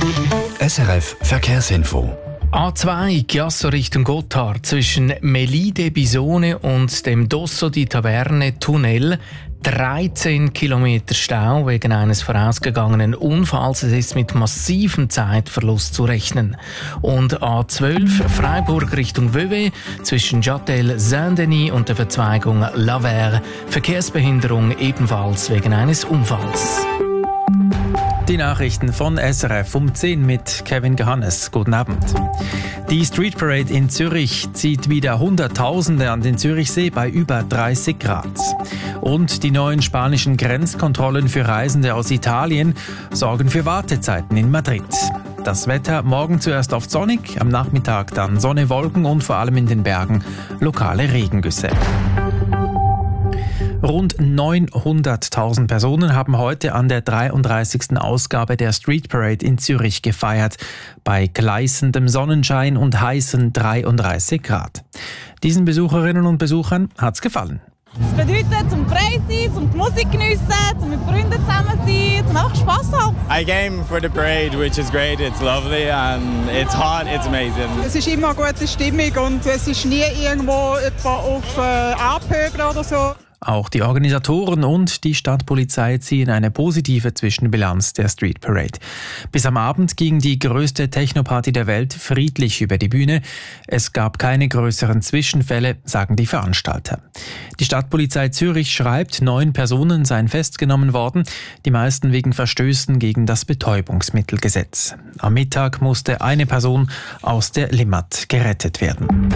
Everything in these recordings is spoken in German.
SRF Verkehrsinfo. A2 Chiasso Richtung Gotthard zwischen Melide Bisone und dem Dosso di Taverne Tunnel 13 Kilometer Stau wegen eines vorausgegangenen Unfalls. Es ist mit massivem Zeitverlust zu rechnen. Und A12 Freiburg Richtung Vevey zwischen Châtel Saint-Denis und der Verzweigung La Verre. Verkehrsbehinderung ebenfalls wegen eines Unfalls. Die Nachrichten von SRF um 10 mit Kevin Gehannes. Guten Abend. Die Street Parade in Zürich zieht wieder Hunderttausende an den Zürichsee bei über 30 Grad. Und die neuen spanischen Grenzkontrollen für Reisende aus Italien sorgen für Wartezeiten in Madrid. Das Wetter morgen zuerst oft sonnig, am Nachmittag dann Sonne, Wolken und vor allem in den Bergen lokale Regengüsse. Rund 900.000 Personen haben heute an der 33. Ausgabe der Street Parade in Zürich gefeiert, bei gleißendem Sonnenschein und heißen 33 Grad. Diesen Besucherinnen und Besuchern hat's gefallen. Es bedeutet zum frei sein, zum die Musik geniessen, zum mit Freunden zusammen sein, zum einfach Spass haben. I came for the parade, which is great. It's lovely and it's hot. It's amazing. Es ist immer eine gute Stimmung und es ist nie irgendwo etwa auf Abhögen oder so. Auch die Organisatoren und die Stadtpolizei ziehen eine positive Zwischenbilanz der Street Parade. Bis am Abend ging die größte Technoparty der Welt friedlich über die Bühne. Es gab keine größeren Zwischenfälle, sagen die Veranstalter. Die Stadtpolizei Zürich schreibt, 9 Personen seien festgenommen worden, die meisten wegen Verstößen gegen das Betäubungsmittelgesetz. Am Mittag musste eine Person aus der Limmat gerettet werden.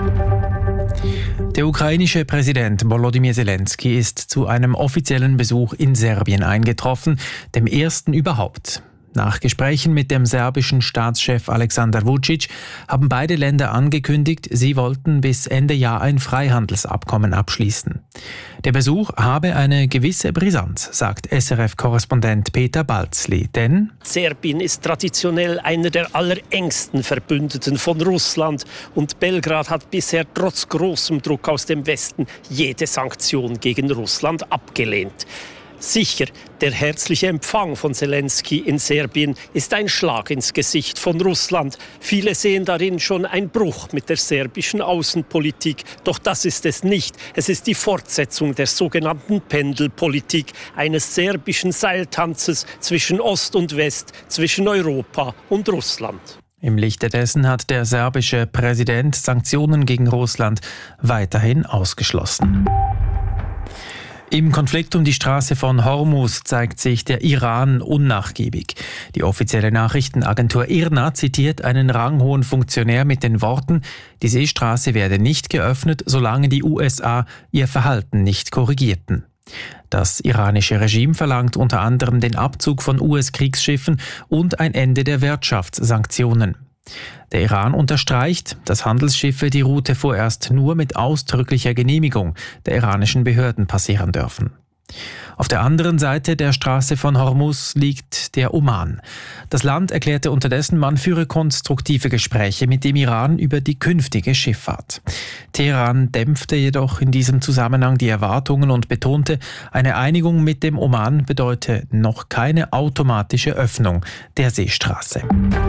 Der ukrainische Präsident Volodymyr Zelensky ist zu einem offiziellen Besuch in Serbien eingetroffen, dem ersten überhaupt. Nach Gesprächen mit dem serbischen Staatschef Aleksandar Vučić haben beide Länder angekündigt, sie wollten bis Ende Jahr ein Freihandelsabkommen abschließen. Der Besuch habe eine gewisse Brisanz, sagt SRF-Korrespondent Peter Balzli, denn Serbien ist traditionell einer der allerengsten Verbündeten von Russland und Belgrad hat bisher trotz großem Druck aus dem Westen jede Sanktion gegen Russland abgelehnt. Sicher, der herzliche Empfang von Zelensky in Serbien ist ein Schlag ins Gesicht von Russland. Viele sehen darin schon einen Bruch mit der serbischen Außenpolitik. Doch das ist es nicht. Es ist die Fortsetzung der sogenannten Pendelpolitik, eines serbischen Seiltanzes zwischen Ost und West, zwischen Europa und Russland. Im Lichte dessen hat der serbische Präsident Sanktionen gegen Russland weiterhin ausgeschlossen. Im Konflikt um die Straße von Hormuz zeigt sich der Iran unnachgiebig. Die offizielle Nachrichtenagentur IRNA zitiert einen ranghohen Funktionär mit den Worten, die Seestraße werde nicht geöffnet, solange die USA ihr Verhalten nicht korrigierten. Das iranische Regime verlangt unter anderem den Abzug von US-Kriegsschiffen und ein Ende der Wirtschaftssanktionen. Der Iran unterstreicht, dass Handelsschiffe die Route vorerst nur mit ausdrücklicher Genehmigung der iranischen Behörden passieren dürfen. Auf der anderen Seite der Straße von Hormuz liegt der Oman. Das Land erklärte unterdessen, man führe konstruktive Gespräche mit dem Iran über die künftige Schifffahrt. Teheran dämpfte jedoch in diesem Zusammenhang die Erwartungen und betonte, eine Einigung mit dem Oman bedeute noch keine automatische Öffnung der Seestraße.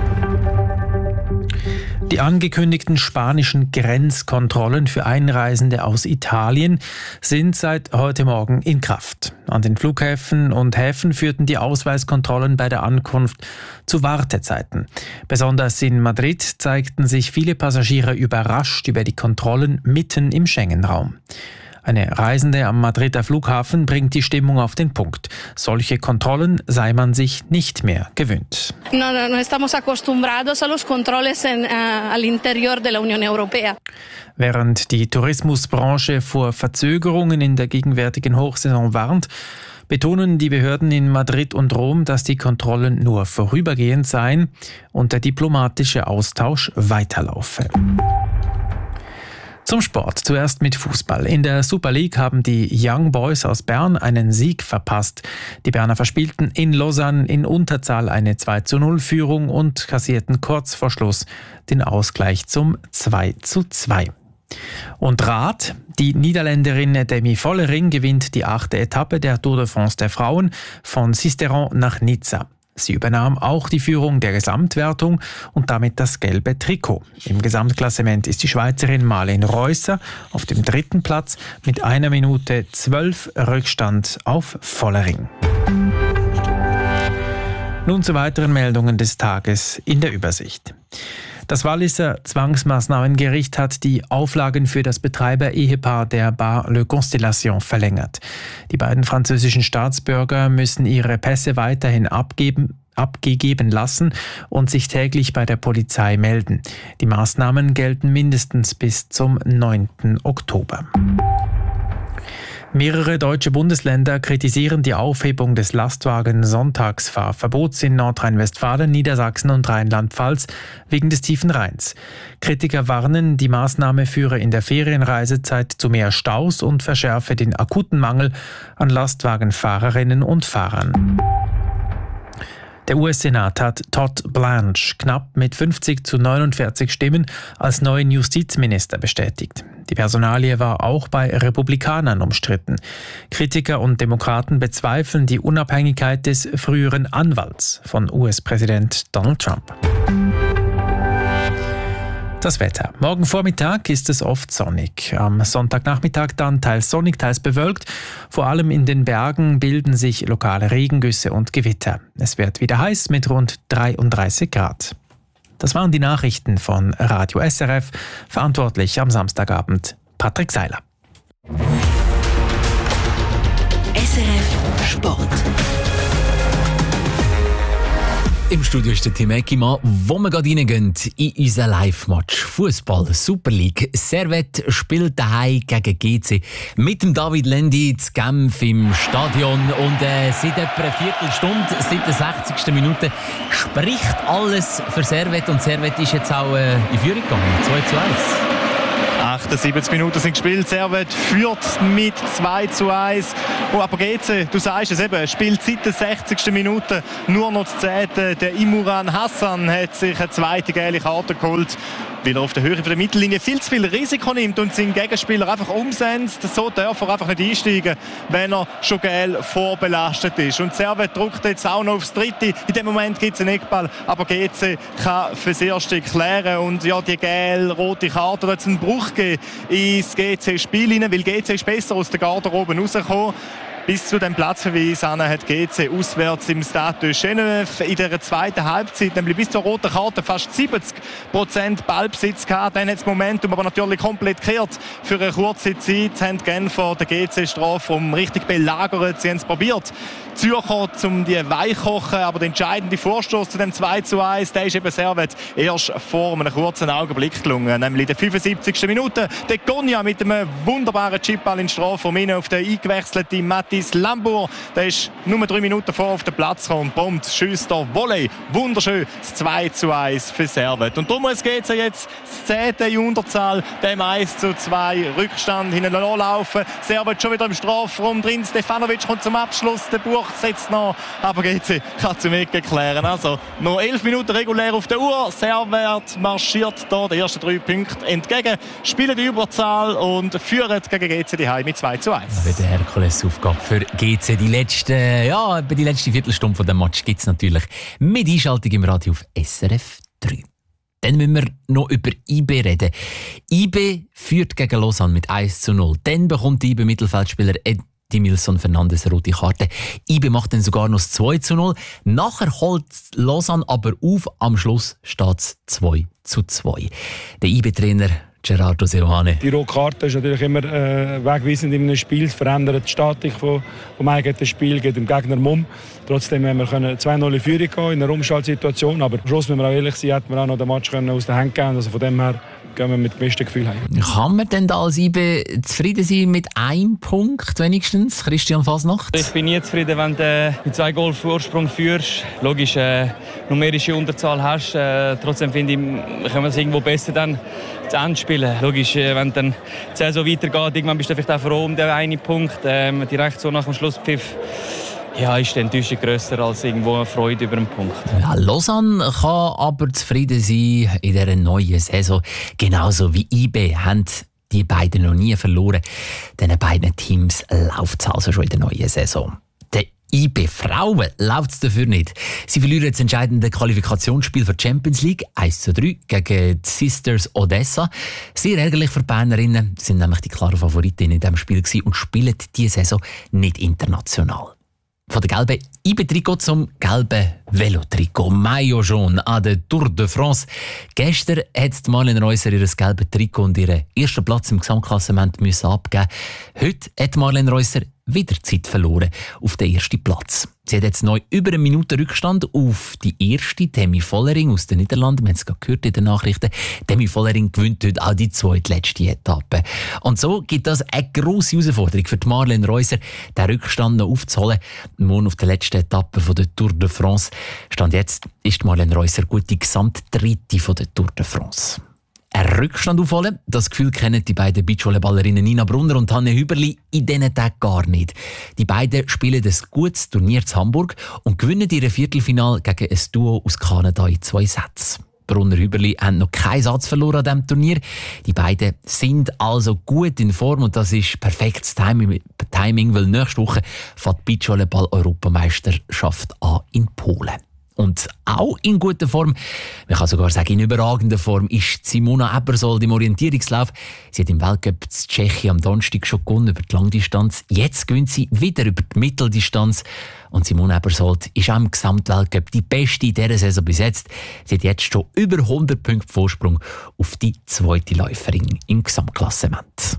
Die angekündigten spanischen Grenzkontrollen für Einreisende aus Italien sind seit heute Morgen in Kraft. An den Flughäfen und Häfen führten die Ausweiskontrollen bei der Ankunft zu Wartezeiten. Besonders in Madrid zeigten sich viele Passagiere überrascht über die Kontrollen mitten im Schengen-Raum. Eine Reisende am Madrider Flughafen bringt die Stimmung auf den Punkt. Solche Kontrollen sei man sich nicht mehr gewöhnt. No estamos acostumbrados a los controles al interior de la Unión Europea. Während die Tourismusbranche vor Verzögerungen in der gegenwärtigen Hochsaison warnt, betonen die Behörden in Madrid und Rom, dass die Kontrollen nur vorübergehend seien und der diplomatische Austausch weiterlaufe. Zum Sport, zuerst mit Fußball. In der Super League haben die Young Boys aus Bern einen Sieg verpasst. Die Berner verspielten in Lausanne in Unterzahl eine 2:0-Führung und kassierten kurz vor Schluss den Ausgleich zum 2:2. Und Rad, die Niederländerin Demi Vollering gewinnt die 8. Etappe der Tour de France der Frauen von Sisteron nach Nizza. Sie übernahm auch die Führung der Gesamtwertung und damit das gelbe Trikot. Im Gesamtklassement ist die Schweizerin Marlene Reusser auf dem 3. Platz mit 1 Minute 12 Rückstand auf Vollering. Nun zu weiteren Meldungen des Tages in der Übersicht. Das Walliser Zwangsmaßnahmengericht hat die Auflagen für das Betreiber-Ehepaar der Bar Le Constellation verlängert. Die beiden französischen Staatsbürger müssen ihre Pässe weiterhin abgegeben lassen und sich täglich bei der Polizei melden. Die Maßnahmen gelten mindestens bis zum 9. Oktober. Mehrere deutsche Bundesländer kritisieren die Aufhebung des Lastwagen-Sonntagsfahrverbots in Nordrhein-Westfalen, Niedersachsen und Rheinland-Pfalz wegen des tiefen Rheins. Kritiker warnen, die Maßnahme führe in der Ferienreisezeit zu mehr Staus und verschärfe den akuten Mangel an Lastwagenfahrerinnen und Fahrern. Der US-Senat hat Todd Blanche knapp mit 50 zu 49 Stimmen als neuen Justizminister bestätigt. Die Personalie war auch bei Republikanern umstritten. Kritiker und Demokraten bezweifeln die Unabhängigkeit des früheren Anwalts von US-Präsident Donald Trump. Das Wetter. Morgen Vormittag ist es oft sonnig. Am Sonntagnachmittag dann teils sonnig, teils bewölkt. Vor allem in den Bergen bilden sich lokale Regengüsse und Gewitter. Es wird wieder heiß mit rund 33 Grad. Das waren die Nachrichten von Radio SRF. Verantwortlich am Samstagabend Patrick Seiler. SRF Sport. Im Studio ist der Tim Eckimann, wo wir gerade reingehen in unseren Live-Match. Fußball, Super League. Servette spielt daheim gegen GC mit dem David Lendi zu Genf im Stadion. Und seit etwa einer Viertelstunde, seit der 60. Minute, spricht alles für Servette. Und Servette ist jetzt auch in Führung gegangen, 2:1. 78 Minuten sind gespielt. Servette führt mit 2:1. Aber GC, du sagst es eben, spielt seit der 60. Minute nur noch das 10. Der Imran Hassan hat sich eine zweite gelbe Karte geholt, weil er auf der Höhe von der Mittellinie viel zu viel Risiko nimmt und seinen Gegenspieler einfach umsetzt. So darf er einfach nicht einsteigen, wenn er schon gelb vorbelastet ist. Und Servette drückt jetzt auch noch aufs 3. In dem Moment gibt es einen Eckball, aber GC kann fürs Erste klären. Und ja, die gelb-rote Karte hat einen Bruch gegeben ins GC-Spiel hinein, weil GC ist besser aus der Garderobe rausgekommen. Bis zu dem Platzverweis hat GC auswärts im Stade de Genève in der zweiten Halbzeit, nämlich bis zur roten Karte, fast 70% Ballbesitz gehabt. Dann hat das Momentum aber natürlich komplett gekehrt. Für eine kurze Zeit haben die Genfer den GC-Strafraum richtig belagert. Sie haben es probiert, Zürcher, um die weichkochen, aber der entscheidende Vorstoß zu dem 2:1, der ist eben Servette erst vor einem kurzen Augenblick gelungen. Nämlich in der 75. Minute. Der Gonja mit einem wunderbaren Chipball in den Strafraum hinein auf den eingewechselten Mathis Lambour. Der ist nur 3 Minuten vor auf den Platz gekommen und prompt schießt der Volley. Wunderschön, das 2:1 für Servette. Und darum geht es jetzt das 10. in Unterzahl, dem 1:2 Rückstand hineinlaufen. Servette schon wieder im Strafraum drin. Stefanovic kommt zum Abschluss. Der Buch setzt noch, aber GC kann zum Ecke klären. Also noch 11 Minuten regulär auf der Uhr. Servette marschiert hier die ersten 3 Punkte entgegen, spielen die Überzahl und führen gegen GC die Heim mit 2:1. Wieder Herkulesaufgabe für GC. Die letzte Viertelstunde von dem Match gibt es natürlich mit Einschaltung im Radio auf SRF 3. Dann müssen wir noch über IB reden. IB führt gegen Lausanne mit 1:0. Dann bekommt die IB-Mittelfeldspieler Edimilson Fernandes eine rote Karte. IB macht dann sogar noch das 2:0. Nachher holt Lausanne aber auf. Am Schluss steht es 2:2. Der IB-Trainer Gerardo Seoane. Die rote Karte ist natürlich immer wegweisend in einem Spiel. Es verändert die Statik vom eigenen Spiel, geht dem Gegner um. Trotzdem haben wir 2:0 in Führung gehen in einer Umschaltsituation. Aber am Schluss, wenn wir auch ehrlich sind, hätten wir auch noch den Match aus der Hand geben. Also von dem her gehen wir mit gemischten Gefühlen heim. Kann man denn da als IB zufrieden sein mit 1 Punkt wenigstens? Christian Fasnacht? Ich bin nie zufrieden, wenn du mit 2 Goal Vorsprung führst. Logisch, numerische Unterzahl hast. Trotzdem finde ich, können wir es irgendwo besser dann zu Ende spielen. Logisch, wenn dann die Saison weitergeht, irgendwann bist du vielleicht auch froh um den einen Punkt. Direkt so nach dem Schlusspfiff. Ja, ist die Enttäuschung grösser als irgendwo eine Freude über einen Punkt. Ja, Lausanne kann aber zufrieden sein in dieser neuen Saison. Genauso wie IB haben die beiden noch nie verloren. Diesen beiden Teams läuft es also schon in der neuen Saison. Der IB Frauen läuft es dafür nicht. Sie verlieren das entscheidende Qualifikationsspiel für die Champions League 1:3 gegen die Sisters Odessa. Sehr ärgerlich für die Bernerinnen, sind nämlich die klaren Favoritinnen in diesem Spiel gewesen und spielen diese Saison nicht international. Von der gelben IB-Trikot zum gelben Velotrikot. Maillot jaune an der Tour de France. Gestern hat Marlene Reusser ihr gelbes Trikot und ihren ersten Platz im Gesamtklassement abgeben. Heute hat Marlene Reusser wieder Zeit verloren auf den ersten Platz. Sie hat jetzt neu über eine Minute Rückstand auf die erste, Demi Vollering aus den Niederlanden. Wir haben es gerade gehört in den Nachrichten. Demi Vollering gewinnt heute auch die zweitletzte Etappe. Und so gibt das eine grosse Herausforderung für die Marlene Reusser, den Rückstand noch aufzuholen. Morgen auf der letzten Etappe von der Tour de France. Stand jetzt ist Marlene Reusser gut die Gesamtdritte von der Tour de France. Ein Rückstand aufholen, das Gefühl kennen die beiden Beachvolleyballerinnen Nina Brunner und Hanne Hüberli in diesen Tagen gar nicht. Die beiden spielen ein gutes Turnier zu Hamburg und gewinnen ihr Viertelfinale gegen ein Duo aus Kanada in 2 Sätzen. Brunner Hüberli haben noch keinen Satz verloren an diesem Turnier. Die beiden sind also gut in Form und das ist perfektes Timing, weil nächste Woche fängt die Beachvolleyball-Europameisterschaft an in Polen. Und auch in guter Form, man kann sogar sagen in überragender Form, ist Simona Ebersold im Orientierungslauf. Sie hat im Weltcup in Tschechien am Donnerstag schon gewonnen über die Langdistanz. Jetzt gewinnt sie wieder über die Mitteldistanz. Und Simona Ebersold ist auch im Gesamtweltcup die beste in dieser Saison bis jetzt. Sie hat jetzt schon über 100 Punkte Vorsprung auf die zweite Läuferin im Gesamtklassement.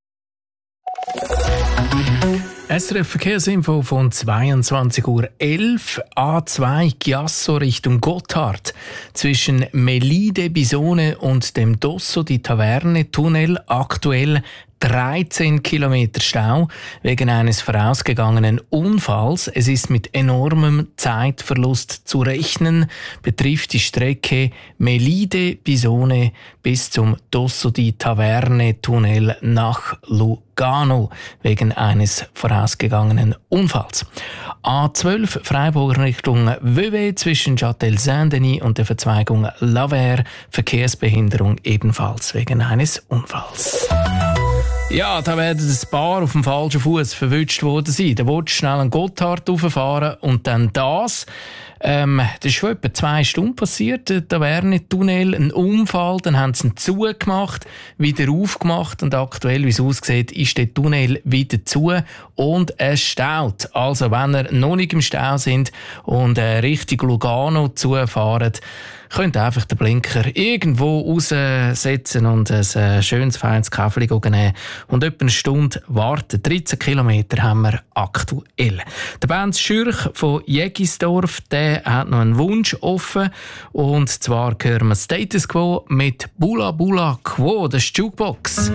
SRF Verkehrsinfo von 22:11 Uhr. A2 Chiasso Richtung Gotthard. Zwischen Melide Bisone und dem Dosso di Taverne Tunnel aktuell 13 Kilometer Stau wegen eines vorausgegangenen Unfalls. Es ist mit enormem Zeitverlust zu rechnen. Betrifft die Strecke Melide Bisone bis zum Dosso di Taverne Tunnel nach Lugano wegen eines vorausgegangenen Unfalls. A12 Freiburg Richtung Vevey zwischen Châtel Saint-Denis und der Verzweigung Lavère. Verkehrsbehinderung ebenfalls wegen eines Unfalls. Ja, da werden ein paar auf dem falschen Fuß verwünscht worden sein. Da willst du schnell einen Gotthard rauffahren und dann das. Das ist schon etwa 2 Stunden passiert, der Taverne-Tunnel, ein Unfall, dann haben sie ihn zugemacht, wieder aufgemacht und aktuell, wie es aussieht, ist der Tunnel wieder zu und es staut. Also, wenn ihr noch nicht im Stau sind und Richtung Lugano zufahren, könnt ihr einfach den Blinker irgendwo raussetzen und ein schönes, feines Kaffee nehmen und etwa eine Stunde warten. 13 Kilometer haben wir aktuell. Der Benz Schürch von Jägisdorf, der hat noch einen Wunsch offen. Und zwar hören wir Status Quo mit Bula Bula Quo, das ist die Jukebox.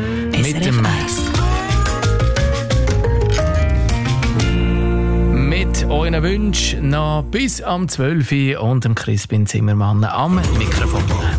Mit euren Wünschen noch bis am 12 Uhr und dem Crispin Zimmermann am Mikrofon.